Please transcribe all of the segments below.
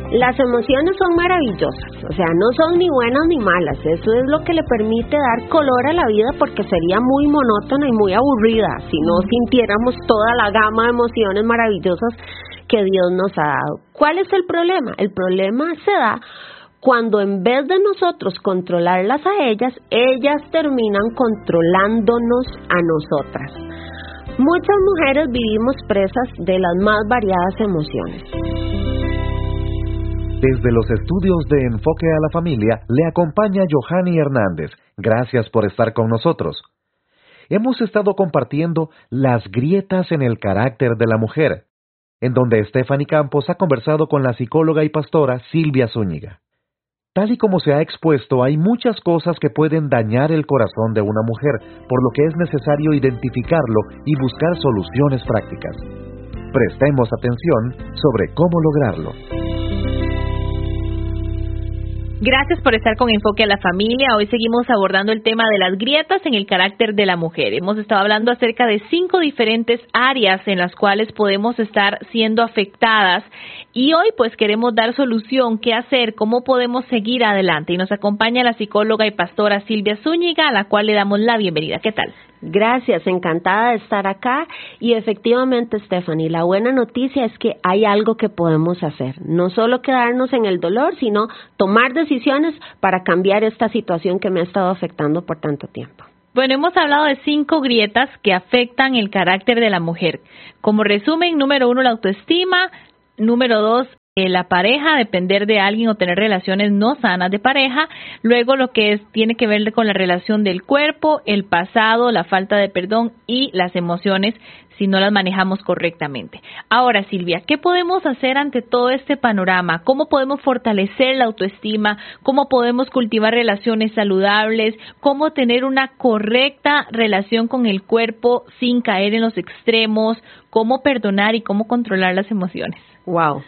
Las emociones son maravillosas, o sea, no son ni buenas ni malas, eso es lo que le permite dar color a la vida, porque sería muy monótona y muy aburrida si no sintiéramos toda la gama de emociones maravillosas que Dios nos ha dado. ¿Cuál es el problema? El problema se da cuando en vez de nosotros controlarlas a ellas terminan controlándonos a nosotras. Muchas mujeres vivimos presas de las más variadas emociones. Desde los estudios de Enfoque a la Familia, le acompaña Johanny Hernández. Gracias por estar con nosotros. Hemos estado compartiendo las grietas en el carácter de la mujer, en donde Stephanie Campos ha conversado con la psicóloga y pastora Silvia Zúñiga. Tal y como se ha expuesto, hay muchas cosas que pueden dañar el corazón de una mujer, por lo que es necesario identificarlo y buscar soluciones prácticas. Prestemos atención sobre cómo lograrlo. Gracias por estar con Enfoque a la Familia. Hoy seguimos abordando el tema de las grietas en el carácter de la mujer. Hemos estado hablando acerca de 5 diferentes áreas en las cuales podemos estar siendo afectadas. Y hoy pues queremos dar solución, qué hacer, cómo podemos seguir adelante. Y nos acompaña la psicóloga y pastora Silvia Zúñiga, a la cual le damos la bienvenida. ¿Qué tal? Gracias, encantada de estar acá. Y efectivamente, Stephanie, la buena noticia es que hay algo que podemos hacer. No solo quedarnos en el dolor, sino tomar decisiones para cambiar esta situación que me ha estado afectando por tanto tiempo. Bueno, hemos hablado de 5 grietas que afectan el carácter de la mujer. Como resumen, número 1, la autoestima. Número 2, la pareja, depender de alguien o tener relaciones no sanas de pareja. Luego lo que tiene que ver con la relación del cuerpo, el pasado, la falta de perdón y las emociones si no las manejamos correctamente. Ahora, Silvia, ¿qué podemos hacer ante todo este panorama? ¿Cómo podemos fortalecer la autoestima? ¿Cómo podemos cultivar relaciones saludables? ¿Cómo tener una correcta relación con el cuerpo sin caer en los extremos? ¿Cómo perdonar y cómo controlar las emociones? Wow,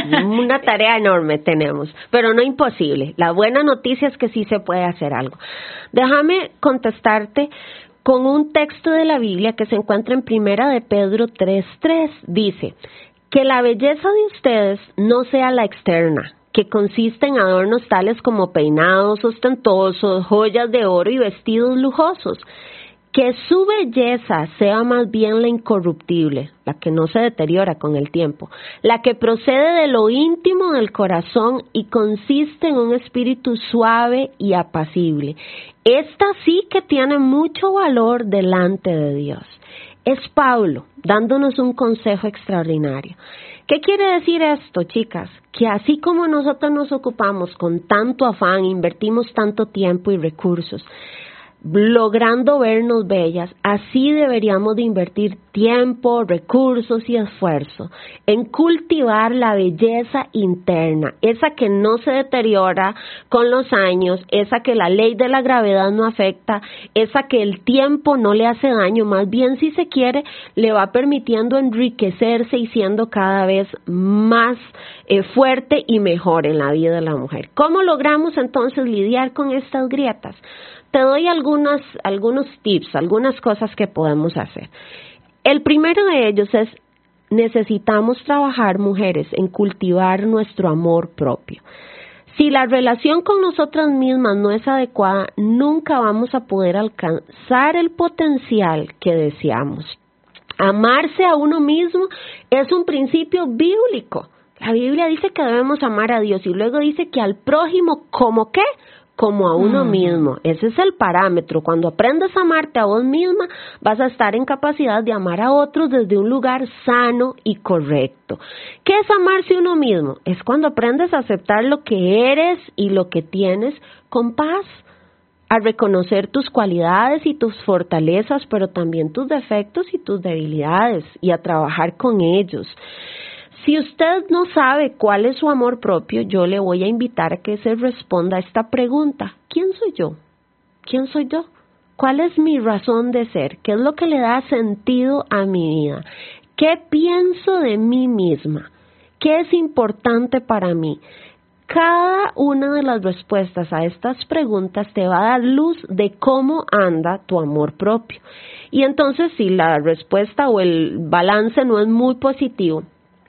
una tarea enorme tenemos, pero no imposible. La buena noticia es que sí se puede hacer algo. Déjame contestarte con un texto de la Biblia que se encuentra en Primera de Pedro 3:3. Dice, que la belleza de ustedes no sea la externa, que consiste en adornos tales como peinados ostentosos, joyas de oro y vestidos lujosos. Que su belleza sea más bien la incorruptible, la que no se deteriora con el tiempo, la que procede de lo íntimo del corazón y consiste en un espíritu suave y apacible. Esta sí que tiene mucho valor delante de Dios. Es Pablo dándonos un consejo extraordinario. ¿Qué quiere decir esto, chicas? Que así como nosotros nos ocupamos con tanto afán, invertimos tanto tiempo y recursos, logrando vernos bellas, así deberíamos de invertir tiempo, recursos y esfuerzo en cultivar la belleza interna, esa que no se deteriora con los años, esa que la ley de la gravedad no afecta, esa que el tiempo no le hace daño, más bien si se quiere le va permitiendo enriquecerse y siendo cada vez más fuerte y mejor en la vida de la mujer. ¿Cómo logramos entonces lidiar con estas grietas? Te doy algunos tips, algunas cosas que podemos hacer. El primero de ellos es, necesitamos trabajar, mujeres, en cultivar nuestro amor propio. Si la relación con nosotras mismas no es adecuada, nunca vamos a poder alcanzar el potencial que deseamos. Amarse a uno mismo es un principio bíblico. La Biblia dice que debemos amar a Dios y luego dice que al prójimo, ¿cómo qué? Como a uno mismo. Ese es el parámetro. Cuando aprendes a amarte a vos misma, vas a estar en capacidad de amar a otros desde un lugar sano y correcto. ¿Qué es amarse a uno mismo? Es cuando aprendes a aceptar lo que eres y lo que tienes con paz, a reconocer tus cualidades y tus fortalezas, pero también tus defectos y tus debilidades, y a trabajar con ellos. Si usted no sabe cuál es su amor propio, yo le voy a invitar a que se responda a esta pregunta. ¿Quién soy yo? ¿Quién soy yo? ¿Cuál es mi razón de ser? ¿Qué es lo que le da sentido a mi vida? ¿Qué pienso de mí misma? ¿Qué es importante para mí? Cada una de las respuestas a estas preguntas te va a dar luz de cómo anda tu amor propio. Y entonces, si la respuesta o el balance no es muy positivo,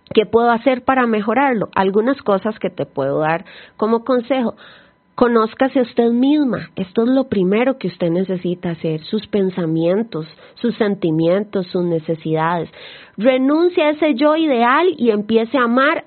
¿Qué puedo hacer para mejorarlo? Algunas cosas que te puedo dar como consejo. Conózcase a usted misma. Esto es lo primero que usted necesita hacer. Sus pensamientos, sus sentimientos, sus necesidades. Renuncie a ese yo ideal y empiece a amar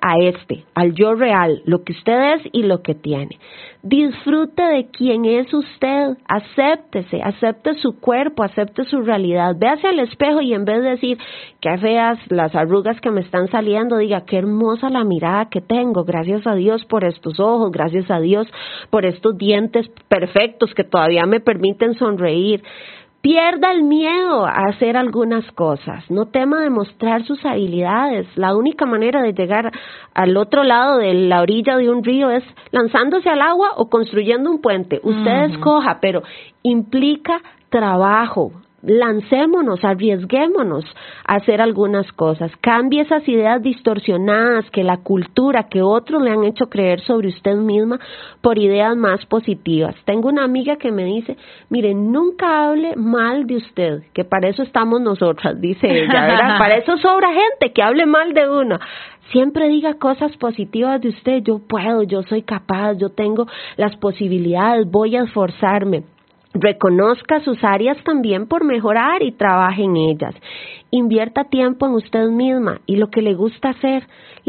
al yo real, lo que usted es y lo que tiene. Disfrute de quién es usted. Acéptese, acepte su cuerpo, acepte su realidad. Véase al espejo y en vez de decir qué feas las arrugas que me están saliendo, diga qué hermosa la mirada que tengo. Gracias a Dios por estos ojos, gracias a Dios por estos dientes perfectos que todavía me permiten sonreír. Pierda el miedo a hacer algunas cosas, no tema demostrar sus habilidades. La única manera de llegar al otro lado de la orilla de un río es lanzándose al agua o construyendo un puente. Usted escoja, pero implica trabajo. Lancémonos, arriesguémonos a hacer algunas cosas. Cambie esas ideas distorsionadas que la cultura, que otros le han hecho creer sobre usted misma por ideas más positivas. Tengo una amiga que me dice, mire, nunca hable mal de usted, que para eso estamos nosotras, dice ella, ¿verdad? Para eso sobra gente que hable mal de uno. Siempre diga cosas positivas de usted. Yo puedo, yo soy capaz, yo tengo las posibilidades, voy a esforzarme. Reconozca sus áreas también por mejorar y trabaje en ellas. Invierta tiempo en usted misma y lo que le gusta hacer,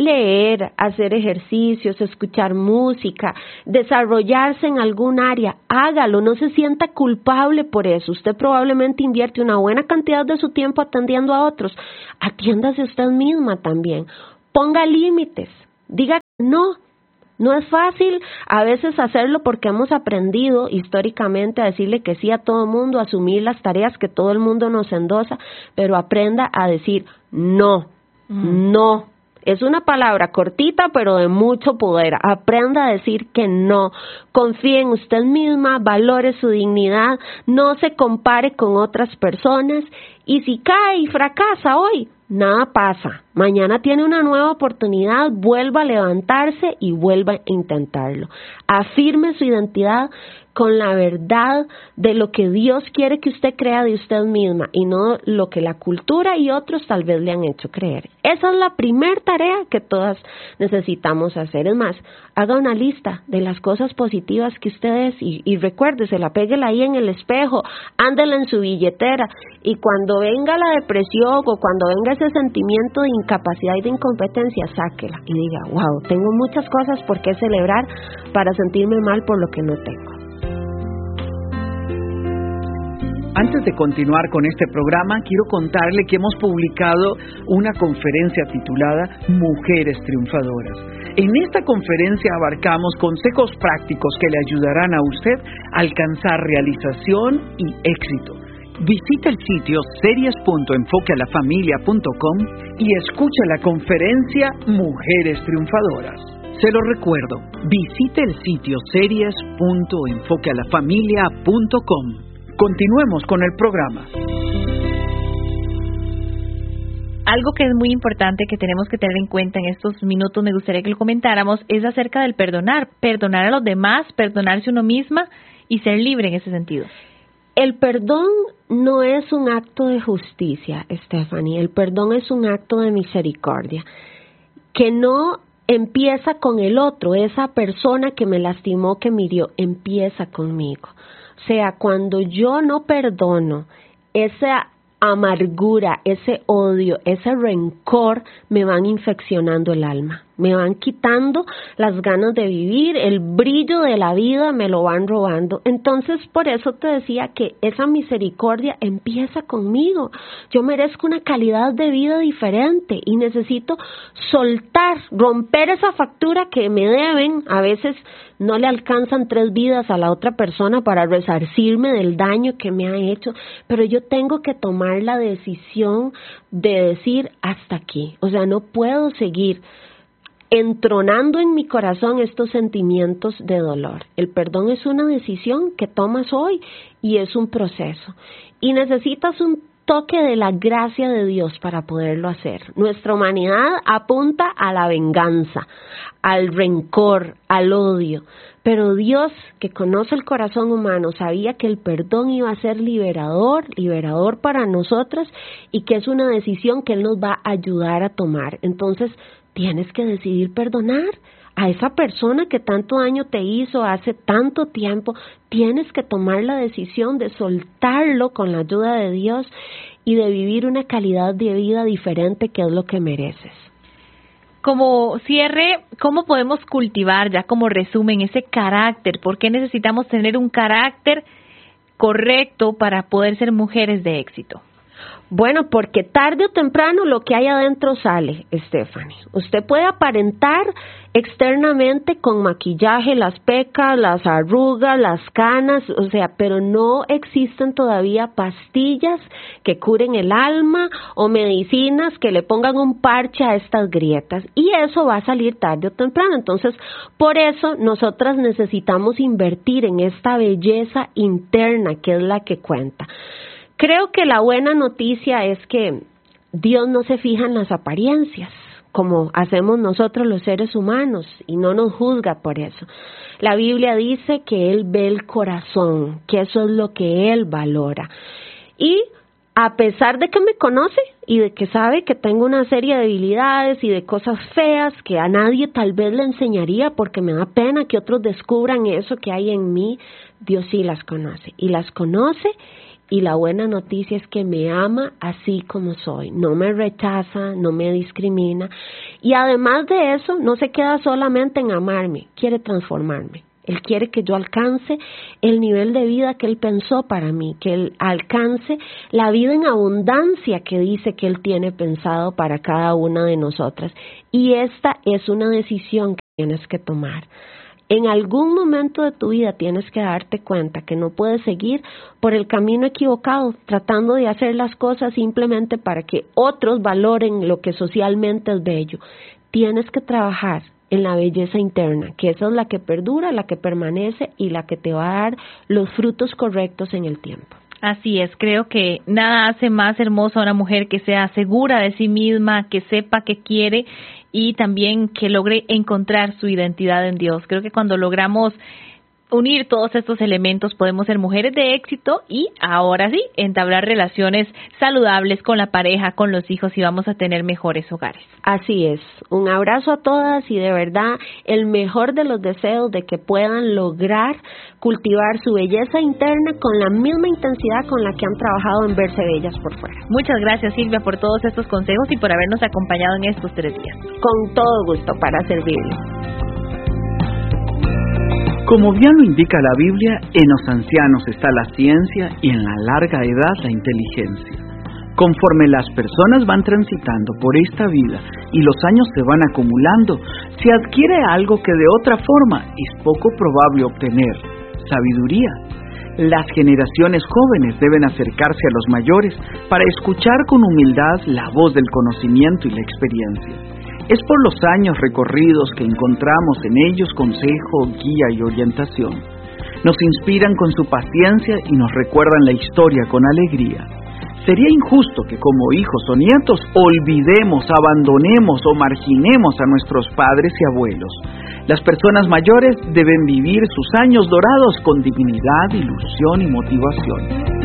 leer, hacer ejercicios, escuchar música, desarrollarse en algún área, hágalo, no se sienta culpable por eso. Usted probablemente invierte una buena cantidad de su tiempo atendiendo a otros. Atiéndase usted misma también. Ponga límites, diga no. No es fácil a veces hacerlo porque hemos aprendido históricamente a decirle que sí a todo el mundo, a asumir las tareas que todo el mundo nos endosa, pero aprenda a decir no, no. Es una palabra cortita pero de mucho poder. Aprenda a decir que no. Confíe en usted misma, valore su dignidad, no se compare con otras personas y si cae y fracasa hoy, nada pasa. Mañana tiene una nueva oportunidad, vuelva a levantarse y vuelva a intentarlo. Afirme su identidad con la verdad de lo que Dios quiere que usted crea de usted misma y no lo que la cultura y otros tal vez le han hecho creer. Esa es la primera tarea que todas necesitamos hacer. Es más, haga una lista de las cosas positivas que usted es y recuérdesela, péguela ahí en el espejo, ándela en su billetera y cuando venga la depresión o cuando venga ese sentimiento de incapacidad y de incompetencia, sáquela y diga, wow, tengo muchas cosas por qué celebrar para sentirme mal por lo que no tengo. Antes de continuar con este programa, quiero contarle que hemos publicado una conferencia titulada Mujeres Triunfadoras. En esta conferencia abarcamos consejos prácticos que le ayudarán a usted a alcanzar realización y éxito. Visita el sitio series.enfoquealafamilia.com y escucha la conferencia Mujeres Triunfadoras. Se lo recuerdo, visite el sitio series.enfoquealafamilia.com. Continuemos con el programa. Algo que es muy importante que tenemos que tener en cuenta en estos minutos, me gustaría que lo comentáramos, es acerca del perdonar. Perdonar a los demás, perdonarse uno misma y ser libre en ese sentido. El perdón no es un acto de justicia, Stephanie. El perdón es un acto de misericordia que no empieza con el otro, esa persona que me lastimó, que me hirió, empieza conmigo. O sea, cuando yo no perdono, esa amargura, ese odio, ese rencor me van infeccionando el alma, me van quitando las ganas de vivir, el brillo de la vida me lo van robando. Entonces, por eso te decía que esa misericordia empieza conmigo. Yo merezco una calidad de vida diferente y necesito soltar, romper esa factura que me deben. A veces no le alcanzan 3 vidas a la otra persona para resarcirme del daño que me ha hecho, pero yo tengo que tomar la decisión de decir hasta aquí. O sea, no puedo seguir entronando en mi corazón estos sentimientos de dolor. El perdón es una decisión que tomas hoy y es un proceso. Y necesitas un toque de la gracia de Dios para poderlo hacer. Nuestra humanidad apunta a la venganza, al rencor, al odio. Pero Dios, que conoce el corazón humano, sabía que el perdón iba a ser liberador para nosotros y que es una decisión que Él nos va a ayudar a tomar. Entonces, tienes que decidir perdonar a esa persona que tanto daño te hizo hace tanto tiempo. Tienes que tomar la decisión de soltarlo con la ayuda de Dios y de vivir una calidad de vida diferente, que es lo que mereces. Como cierre, ¿cómo podemos cultivar, ya como resumen, ese carácter? ¿Por qué necesitamos tener un carácter correcto para poder ser mujeres de éxito? Bueno, porque tarde o temprano lo que hay adentro sale, Stephanie. Usted puede aparentar externamente con maquillaje las pecas, las arrugas, las canas, pero no existen todavía pastillas que curen el alma o medicinas que le pongan un parche a estas grietas, y eso va a salir tarde o temprano. Entonces, por eso nosotras necesitamos invertir en esta belleza interna, que es la que cuenta. Creo que la buena noticia es que Dios no se fija en las apariencias, como hacemos nosotros los seres humanos, y no nos juzga por eso. La Biblia dice que Él ve el corazón, que eso es lo que Él valora. Y a pesar de que me conoce y de que sabe que tengo una serie de debilidades y de cosas feas que a nadie tal vez le enseñaría porque me da pena que otros descubran eso que hay en mí, Dios sí las conoce, y las conoce. Y la buena noticia es que me ama así como soy, no me rechaza, no me discrimina, y además de eso no se queda solamente en amarme, quiere transformarme. Él quiere que yo alcance el nivel de vida que Él pensó para mí, que Él alcance la vida en abundancia que dice que Él tiene pensado para cada una de nosotras. Y esta es una decisión que tienes que tomar. En algún momento de tu vida tienes que darte cuenta que no puedes seguir por el camino equivocado, tratando de hacer las cosas simplemente para que otros valoren lo que socialmente es bello. Tienes que trabajar en la belleza interna, que esa es la que perdura, la que permanece y la que te va a dar los frutos correctos en el tiempo. Así es, creo que nada hace más hermosa a una mujer que sea segura de sí misma, que sepa qué quiere y también que logre encontrar su identidad en Dios. Creo que cuando logramos unir todos estos elementos podemos ser mujeres de éxito y ahora sí, entablar relaciones saludables con la pareja, con los hijos, y vamos a tener mejores hogares. Así es. Un abrazo a todas y de verdad el mejor de los deseos de que puedan lograr cultivar su belleza interna con la misma intensidad con la que han trabajado en verse bellas por fuera. Muchas gracias, Silvia, por todos estos consejos y por habernos acompañado en estos 3 días. Con todo gusto, para servirle. Como bien lo indica la Biblia, en los ancianos está la ciencia y en la larga edad la inteligencia. Conforme las personas van transitando por esta vida y los años se van acumulando, se adquiere algo que de otra forma es poco probable obtener: sabiduría. Las generaciones jóvenes deben acercarse a los mayores para escuchar con humildad la voz del conocimiento y la experiencia. Es por los años recorridos que encontramos en ellos consejo, guía y orientación. Nos inspiran con su paciencia y nos recuerdan la historia con alegría. Sería injusto que como hijos o nietos olvidemos, abandonemos o marginemos a nuestros padres y abuelos. Las personas mayores deben vivir sus años dorados con dignidad, ilusión y motivación.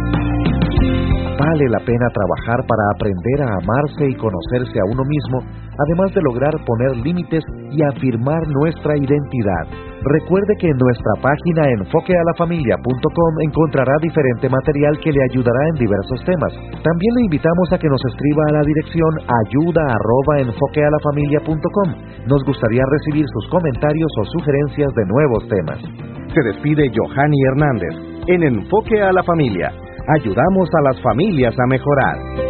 Vale la pena trabajar para aprender a amarse y conocerse a uno mismo, además de lograr poner límites y afirmar nuestra identidad. Recuerde que en nuestra página enfoquealafamilia.com encontrará diferente material que le ayudará en diversos temas. También le invitamos a que nos escriba a la dirección ayuda@enfoquealafamilia.com. Nos gustaría recibir sus comentarios o sugerencias de nuevos temas. Se despide Johanny Hernández en Enfoque a la Familia. Ayudamos a las familias a mejorar.